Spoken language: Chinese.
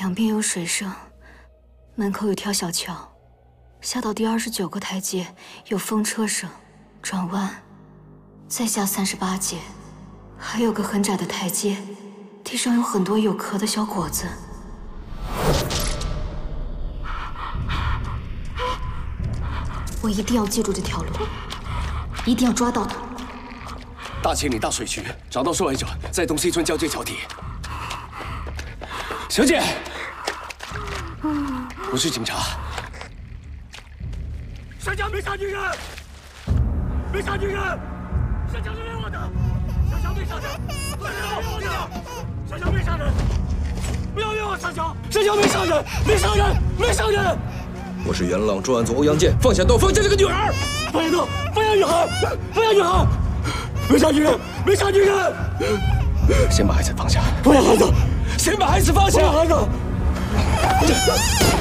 两边有水声，门口有条小桥，下到第29个台阶有风车声，转弯，再下38阶，还有个很窄的台阶，地上有很多有壳的小果子。我一定要记住这条路，一定要抓到他。 大千里大水渠找到受害者在东西村交界桥底。小姐，我是警察。 山墙没杀女人，没杀女人，山墙是冤枉的，山墙没杀人，不要冤枉的，山墙没杀人，不要冤枉山墙，山墙没杀人，没杀人，没杀人。 我是元朗专案组欧阳健，放下刀，放下这个女孩！ 放下刀，放下女孩，放下女孩，没杀女人，没杀女人。 先把孩子放下， 放下孩子， 先把孩子放下， 放下孩子。